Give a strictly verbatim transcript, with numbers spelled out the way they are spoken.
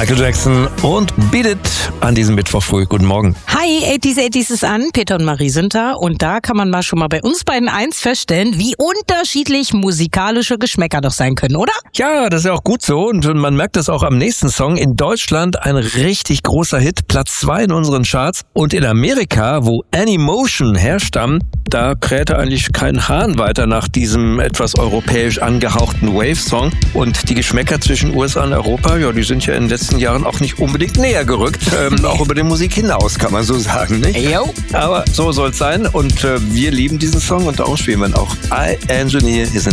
Michael Jackson und Beat It an diesem Mittwoch früh. Guten Morgen. Hi, achtziger achtziger ist an. Peter und Marie sind da. Und da kann man mal schon mal bei uns beiden eins feststellen, wie unterschiedlich musikalische Geschmäcker doch sein können, oder? Ja, das ist ja auch gut so. Und man merkt das auch am nächsten Song. In Deutschland ein richtig großer Hit, Platz zwei in unseren Charts. Und in Amerika, wo Anymotion herstammt, da krähte eigentlich kein Hahn weiter nach diesem etwas europäisch angehauchten Wave-Song. Und die Geschmäcker zwischen U S A und Europa, ja, die sind ja in den letzten Jahren auch nicht unbedingt näher gerückt. Ähm, auch über die Musik hinaus, kann man so sagen, nicht? Jo. Aber so soll es sein. Und äh, wir lieben diesen Song und darum spielen wir ihn auch. I Engineer His